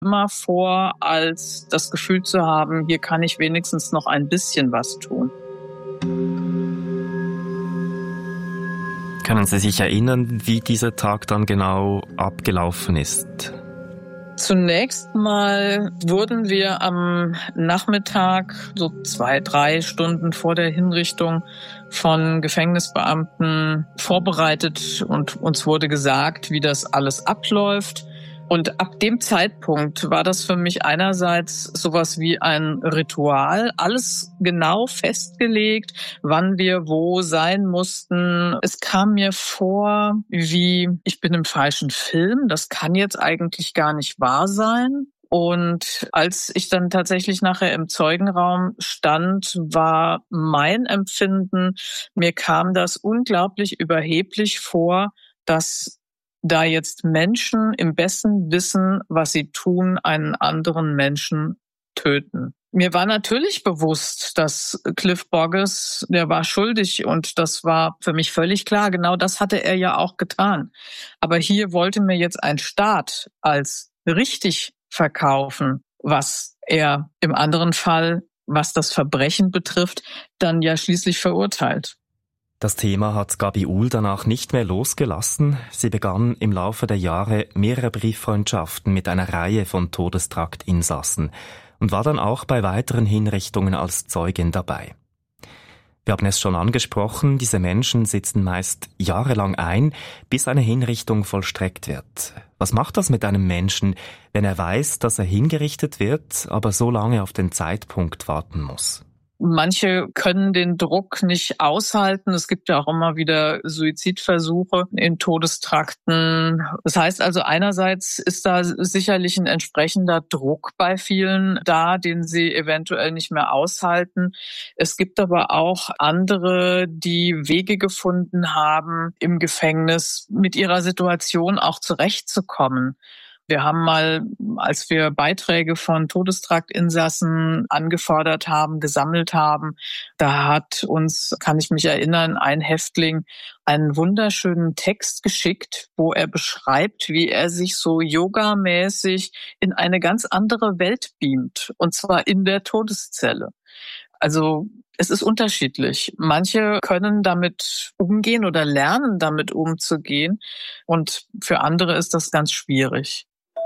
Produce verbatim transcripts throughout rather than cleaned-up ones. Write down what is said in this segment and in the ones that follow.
immer vor, als das Gefühl zu haben, hier kann ich wenigstens noch ein bisschen was tun. Können Sie sich erinnern, wie dieser Tag dann genau abgelaufen ist? Zunächst mal wurden wir am Nachmittag, so zwei, drei Stunden vor der Hinrichtung, von Gefängnisbeamten vorbereitet und uns wurde gesagt, wie das alles abläuft. Und ab dem Zeitpunkt war das für mich einerseits sowas wie ein Ritual, alles genau festgelegt, wann wir wo sein mussten. Es kam mir vor, wie ich bin im falschen Film, das kann jetzt eigentlich gar nicht wahr sein. Und als ich dann tatsächlich nachher im Zeugenraum stand, war mein Empfinden, mir kam das unglaublich überheblich vor, dass da jetzt Menschen im besten Wissen, was sie tun, einen anderen Menschen töten. Mir war natürlich bewusst, dass Cliff Borges, der war schuldig und das war für mich völlig klar. Genau das hatte er ja auch getan. Aber hier wollte mir jetzt ein Staat als richtig verkaufen, was er im anderen Fall, was das Verbrechen betrifft, dann ja schließlich verurteilt. Das Thema hat Gabi Uhl danach nicht mehr losgelassen. Sie begann im Laufe der Jahre mehrere Brieffreundschaften mit einer Reihe von Todestraktinsassen und war dann auch bei weiteren Hinrichtungen als Zeugin dabei. Wir haben es schon angesprochen, diese Menschen sitzen meist jahrelang ein, bis eine Hinrichtung vollstreckt wird. Was macht das mit einem Menschen, wenn er weiß, dass er hingerichtet wird, aber so lange auf den Zeitpunkt warten muss? Manche können den Druck nicht aushalten. Es gibt ja auch immer wieder Suizidversuche in Todestrakten. Das heißt also, einerseits ist da sicherlich ein entsprechender Druck bei vielen da, den sie eventuell nicht mehr aushalten. Es gibt aber auch andere, die Wege gefunden haben, im Gefängnis mit ihrer Situation auch zurechtzukommen. Wir haben mal, als wir Beiträge von Todestraktinsassen angefordert haben, gesammelt haben, da hat uns, kann ich mich erinnern, ein Häftling einen wunderschönen Text geschickt, wo er beschreibt, wie er sich so yogamäßig in eine ganz andere Welt beamt, und zwar in der Todeszelle. Also es ist unterschiedlich. Manche können damit umgehen oder lernen, damit umzugehen, und für andere ist das ganz schwierig.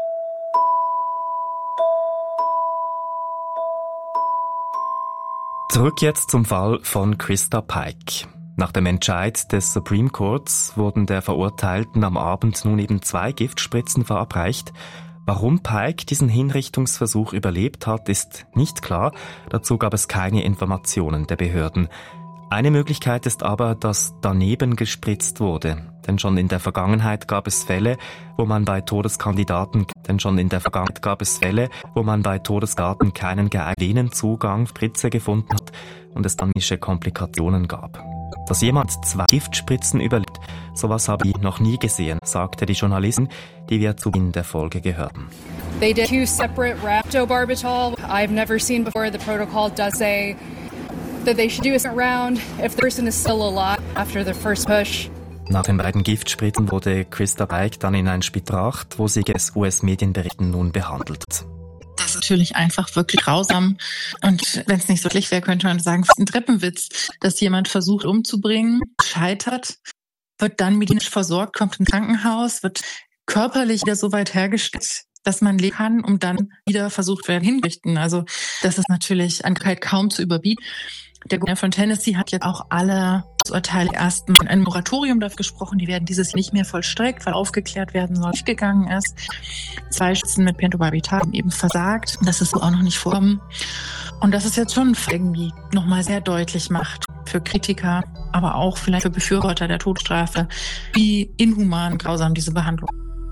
Zurück jetzt zum Fall von Christa Pike. Nach dem Entscheid des Supreme Courts wurden der Verurteilten am Abend nun eben zwei Giftspritzen verabreicht. Warum Pike diesen Hinrichtungsversuch überlebt hat, ist nicht klar. Dazu gab es keine Informationen der Behörden. Eine Möglichkeit ist aber, dass daneben gespritzt wurde. Denn schon in der Vergangenheit gab es Fälle, wo man bei Todeskandidaten, denn schon in der Vergangenheit gab es Fälle, wo man bei Todeskandidaten keinen geeigneten Zugang Spritze gefunden hat und es dann mische Komplikationen gab. Dass jemand zwei Giftspritzen überlebt, sowas habe ich noch nie gesehen, sagte die Journalistin, die wir zu Beginn der Folge gehörten. They did two separate rounds. Pentobarbital, I've never seen before. The protocol does say that they should do a second round if the person is still alive after the first push. Nach den beiden Giftspritzen wurde Christa Pike dann in ein Spital gebracht, wo sie gemäß U S-Medienberichten nun behandelt. Das ist natürlich einfach wirklich grausam. Und wenn es nicht so schlicht wäre, könnte man sagen, es ist ein Treppenwitz, dass jemand versucht umzubringen, scheitert, wird dann medizinisch versorgt, kommt ins Krankenhaus, wird körperlich wieder so weit hergestellt, dass man leben kann, um dann wieder versucht werden hinrichten. Also das ist natürlich an Krankheit kaum zu überbieten. Der Gouverneur von Tennessee hat jetzt auch alle Urteile erstmal in ein Moratorium dafür gesprochen. Die werden dieses Jahr nicht mehr vollstreckt, weil aufgeklärt werden soll, nicht gegangen ist. Zwei Schützen mit Pentobarbital haben eben versagt. Das ist so auch noch nicht vorkommen. Und das ist jetzt schon irgendwie nochmal sehr deutlich macht für Kritiker, aber auch vielleicht für Befürworter der Todesstrafe, wie inhuman und grausam diese Behandlung.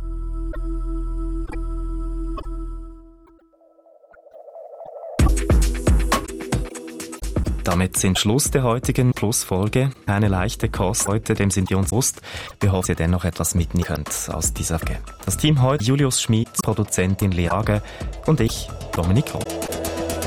Damit sind Schluss der heutigen Plus-Folge. Keine leichte Kost heute, dem sind wir uns bewusst. Wir hoffen, ihr dennoch etwas mitnehmen könnt aus dieser Folge. Das Team heute: Julius Schmid, Produzentin Lea Hager und ich, Dominik Roth.